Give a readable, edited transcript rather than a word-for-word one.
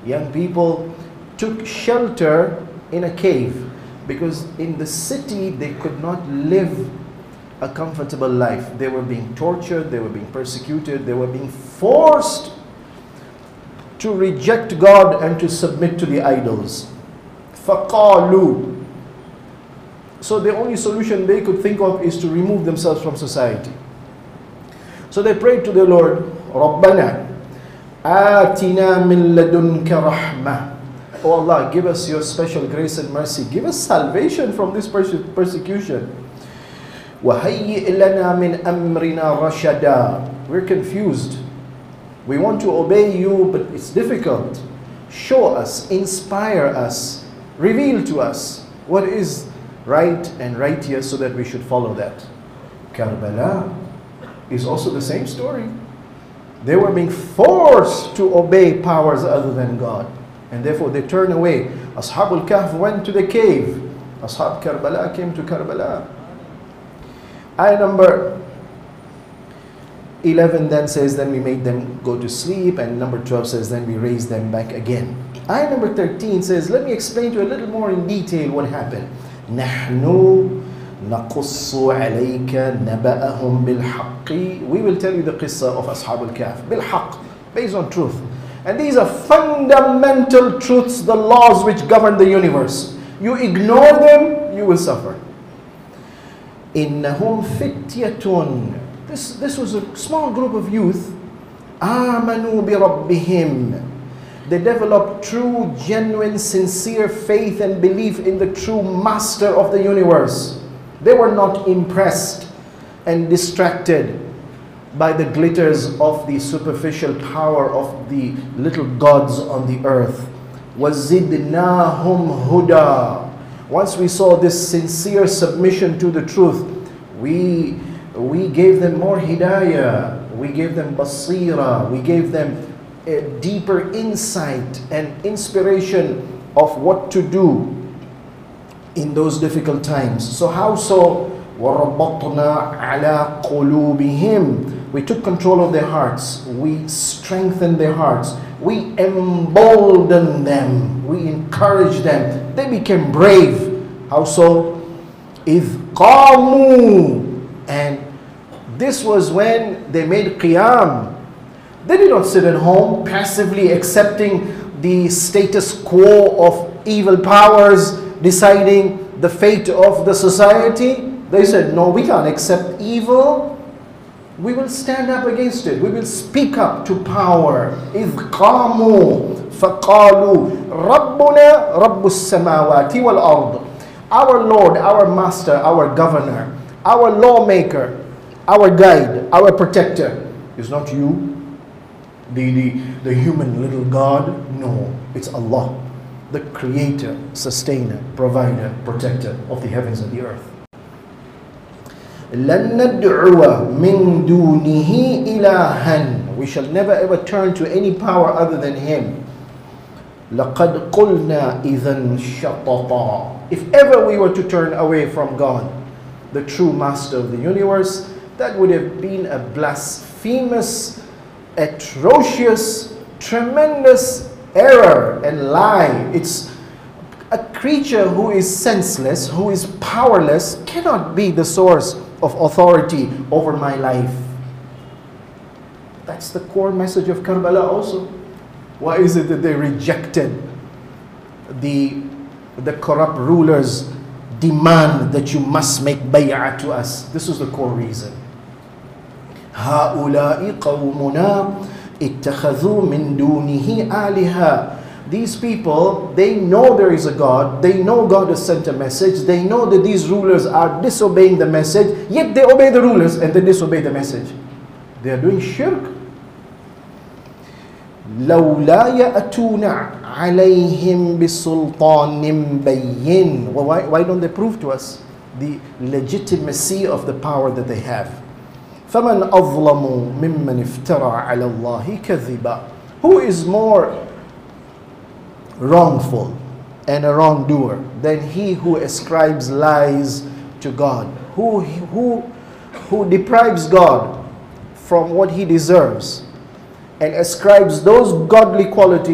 young people took shelter in a cave, because in the city they could not live a comfortable life. They were being tortured, they were being persecuted, they were being forced to reject God and to submit to the idols. فَقَالُوا. So the only solution they could think of is to remove themselves from society. So they prayed to the Lord, رَبَّنَا آتِنَا مِن لَدُنْكَ رَحْمَةً. Oh Allah, give us your special grace and mercy. Give us salvation from this persecution. وَهَيِّئْ لَنَا مِنْ أَمْرِنَا رَشَدًا. We're confused. We want to obey you, but it's difficult. Show us, inspire us, reveal to us what is right and righteous so that we should follow that. Karbala is also the same story. They were being forced to obey powers other than God, and therefore they turned away. Ashabul Kahf went to the cave. Ashab Karbala came to Karbala. Ayah number 11 then says, then we made them go to sleep, and number 12 says, then we raised them back again. Ayah number 13 says, let me explain to you a little more in detail what happened. نَحْنُ نَقُصُّ عَلَيْكَ نَبَأَهُمْ بِالْحَقِّ. We will tell you the qissa of Ashab al-Kahf, بِالْحَقِّ, based on truth. And these are fundamental truths, the laws which govern the universe. You ignore them, you will suffer. إِنَّهُمْ فِتْيَةٌ. This was a small group of youth. آمَنُوا بِرَبِّهِمْ. They developed true, genuine, sincere faith and belief in the true master of the universe. They were not impressed and distracted by the glitters of the superficial power of the little gods on the earth. وَزِدْنَاهُمْ هُدًى. Once we saw this sincere submission to the truth, we gave them more hidayah, we gave them basira, we gave them a deeper insight and inspiration of what to do in those difficult times. So how so? وَرَبَّطْنَا عَلَىٰ قُلُوبِهِمْ. We took control of their hearts, we strengthened their hearts, we emboldened them, we encouraged them. They became brave. How so? إِذْ قَامُوا. And this was when they made qiyam. They did not sit at home passively accepting the status quo of evil powers deciding the fate of the society. They said, no, we can't accept evil. We will stand up against it. We will speak up to power. إِذْ قَامُوا فَقَالُوا رَبُّنَا رَبُّ السَّمَاوَاتِ وَالْأَرْضِ. Our Lord, our Master, our Governor, our lawmaker, our guide, our protector is not you, the human little God. No, it's Allah, the creator, sustainer, provider, protector of the heavens and the earth. لَن نَدْعُوَ مِن دُونِهِ إِلَهًا. We shall never ever turn to any power other than Him. لَقَدْ قُلْنَا إِذًا شَطَطًا. If ever we were to turn away from God, the true master of the universe, that would have been a blasphemous, atrocious, tremendous error and lie. It's a creature who is senseless, who is powerless, cannot be the source of authority over my life. That's the core message of Karbala also. Why is it that they rejected the corrupt rulers' demand that you must make bay'ah to us? This is the core reason. هَؤُلَاءِ قَوْمُنَا اتَّخَذُوا مِن دُونِهِ آلِهَةً. These people, they know there is a God, they know God has sent a message, they know that these rulers are disobeying the message, yet they obey the rulers and they disobey the message. They are doing shirk. لَوْلَا يَأْتُونَ عَلَيْهِمْ بِسُلْطَانٍ بَيِّنٍ. Well, why don't they prove to us the legitimacy of the power that they have? فَمَنْ أَظْلَمُ مِمَّنِ افْتَرَى عَلَى اللَّهِ كَذِبًا. Who is more wrongful and a wrongdoer than he who ascribes lies to God, who deprives God from what He deserves and ascribes those godly qualities